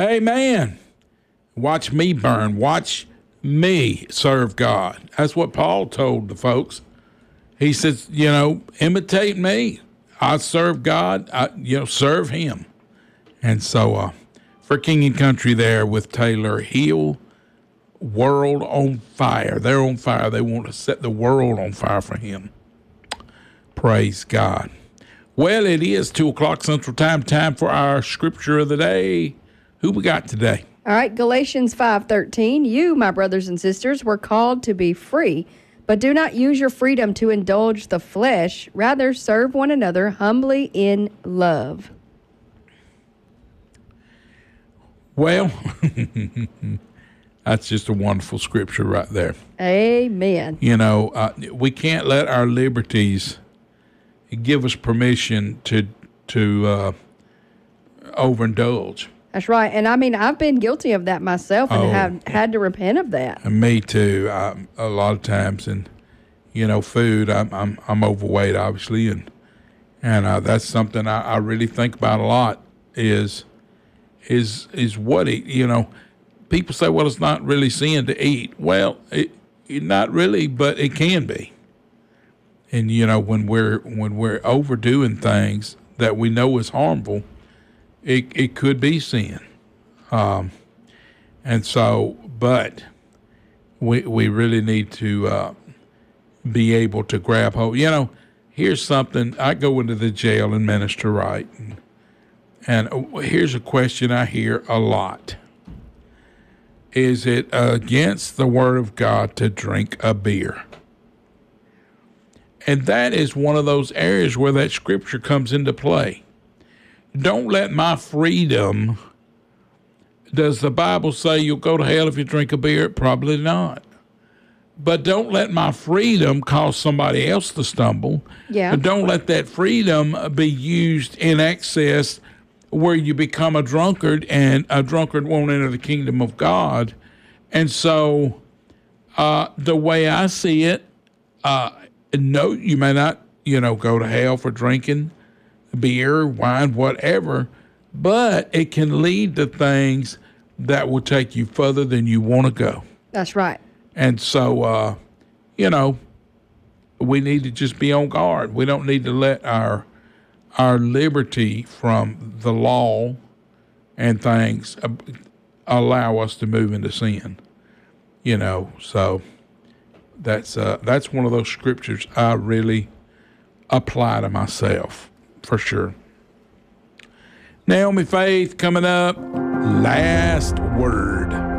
Amen. Watch me burn. Watch me serve God. That's what Paul told the folks. He says, imitate me. I serve God. Serve him. And so for King and Country there with Taylor Hill, World on Fire. They're on fire. They want to set the world on fire for him. Praise God. Well, it is 2 o'clock Central Time. Time for our scripture of the day. Who we got today? All right, Galatians 5:13. You, my brothers and sisters, were called to be free, but do not use your freedom to indulge the flesh. Rather, serve one another humbly in love. Well, that's just a wonderful scripture right there. Amen. We can't let our liberties give us permission to overindulge. That's right. And I mean, I've been guilty of that myself and have had to repent of that. And me too. A lot of times, and food. I'm overweight, obviously, and that's something I really think about a lot. Is what people say, well, it's not really sin to eat. Well, it not really, but it can be. And when we're overdoing things that we know is harmful, it could be sin. And so, but we really need to be able to grab hold. Here's something. I go into the jail and minister, right? And here's a question I hear a lot. Is it against the word of God to drink a beer? And that is one of those areas where that scripture comes into play. Don't let my freedom. Does the Bible say you'll go to hell if you drink a beer? Probably not. But don't let my freedom cause somebody else to stumble. Yeah. Don't let that freedom be used in excess where you become a drunkard, and a drunkard won't enter the kingdom of God. And so the way I see it, no, you may not, go to hell for drinking beer, wine, whatever, but it can lead to things that will take you further than you want to go. That's right. And so, we need to just be on guard. We don't need to let our liberty from the law and things allow us to move into sin. So that's one of those scriptures I really apply to myself, for sure. Naomi Faith coming up. Last word.